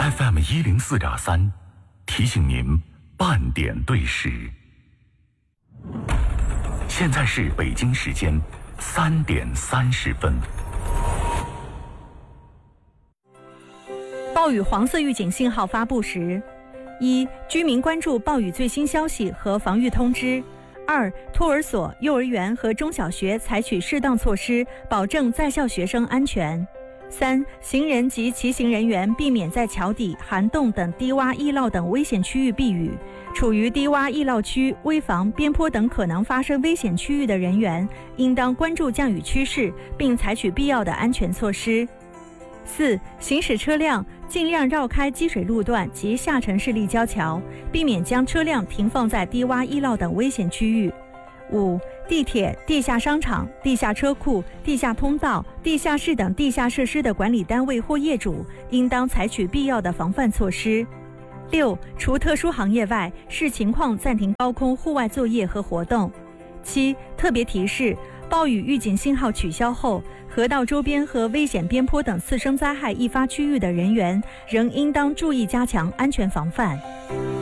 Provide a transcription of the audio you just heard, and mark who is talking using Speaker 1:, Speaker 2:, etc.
Speaker 1: FM 104.3，提醒您半点对时。现在是北京时间3点30分。
Speaker 2: 暴雨黄色预警信号发布时：1. 居民关注暴雨最新消息和防御通知；2. 托儿所、幼儿园和中小学采取适当措施，保证在校学生安全；3. 行人及骑行人员避免在桥底、涵洞等低洼易涝等危险区域避雨。处于低洼易涝区、危房、边坡等可能发生危险区域的人员，应当关注降雨趋势，并采取必要的安全措施。4. 行驶车辆尽量绕开积水路段及下沉式立交桥，避免将车辆停放在低洼易涝等危险区域。5. 地铁、地下商场、地下车库、地下通道、地下室等地下设施的管理单位或业主，应当采取必要的防范措施。6. 除特殊行业外，视情况暂停高空户外作业和活动。7. 特别提示：暴雨预警信号取消后，河道周边和危险边坡等次生灾害易发区域的人员，仍应当注意加强安全防范。